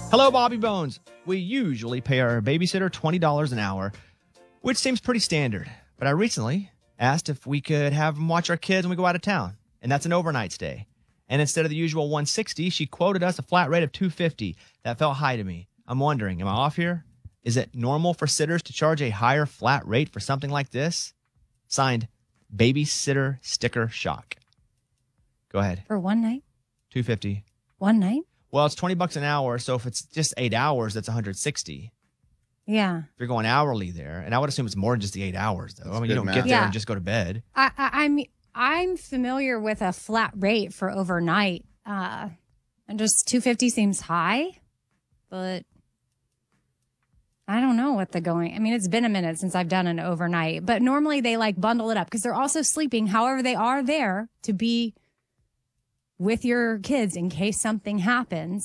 Hello, Bobby Bones. We usually pay our babysitter $20 an hour, which seems pretty standard. But I recently asked if we could have them watch our kids when we go out of town, and that's an overnight stay. And instead of the usual $160, she quoted us a flat rate of $250. That felt high to me. I'm wondering, am I off here? Is it normal for sitters to charge a higher flat rate for something like this? Signed, Babysitter Sticker Shock. Go ahead. For one night? $250. One night? Well, it's $20 an hour, so if it's just 8 hours, that's $160. Yeah. If you're going hourly there, and I would assume it's more than just the 8 hours, though. That's I mean, you don't good get math. there Yeah. and just go to bed. I'm familiar with a flat rate for overnight. And just $250 seems high, but I don't know what the going. I mean, it's been a minute since I've done an overnight, but normally they like bundle it up because they're also sleeping. However, they are there to be with your kids in case something happens.